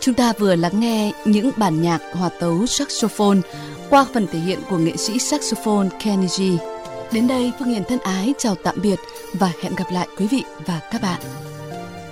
Chúng ta vừa lắng nghe những bản nhạc hòa tấu saxophone qua phần thể hiện của nghệ sĩ saxophone Kenny G. Đến đây Phương Hiền thân ái chào tạm biệt và hẹn gặp lại quý vị và các bạn.